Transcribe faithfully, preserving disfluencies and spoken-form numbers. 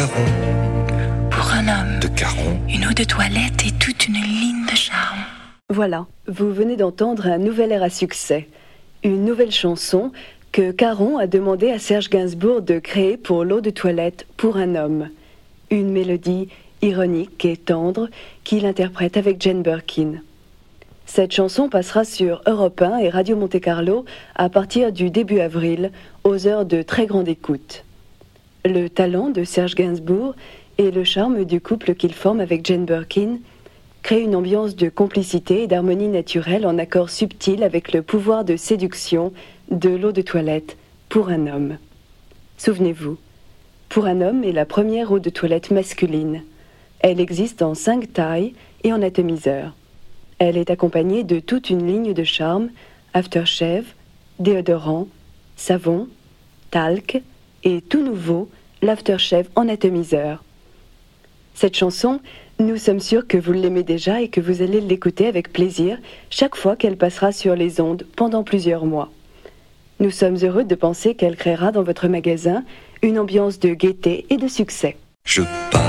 savon Pour un homme, de Caron. une eau de toilette et toute une ligne de charme. Voilà, vous venez d'entendre un nouvel air à succès. Une nouvelle chanson que Caron a demandé à Serge Gainsbourg de créer pour l'eau de toilette pour un homme. Une mélodie ironique et tendre qu'il interprète avec Jane Birkin. Cette chanson passera sur Europe un et Radio Monte-Carlo à partir du début avril, aux heures de très grande écoute. Le talent de Serge Gainsbourg et le charme du couple qu'il forme avec Jane Birkin créent une ambiance de complicité et d'harmonie naturelle en accord subtil avec le pouvoir de séduction de l'eau de toilette pour un homme. Souvenez-vous, Pour un homme est la première eau de toilette masculine. Elle existe en cinq tailles et en atomiseur. Elle est accompagnée de toute une ligne de charme, aftershave, déodorant, savon, talc et tout nouveau, l'aftershave en atomiseur. Cette chanson, nous sommes sûrs que vous l'aimez déjà et que vous allez l'écouter avec plaisir chaque fois qu'elle passera sur les ondes pendant plusieurs mois. Nous sommes heureux de penser qu'elle créera dans votre magasin une ambiance de gaieté et de succès. Je pars